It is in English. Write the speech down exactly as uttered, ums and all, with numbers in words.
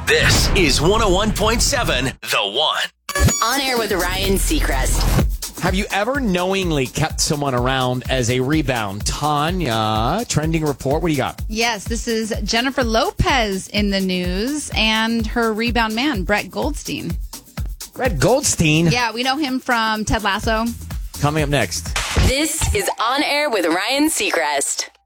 This is one oh one point seven The One. On Air with Ryan Seacrest. Have you ever knowingly kept someone around as a rebound? Tanya, trending report. What do you got? Yes, this is Jennifer Lopez in the news and her rebound man, Brett Goldstein. Brett Goldstein? Yeah, we know him from Ted Lasso. Coming up next. This is On Air with Ryan Seacrest.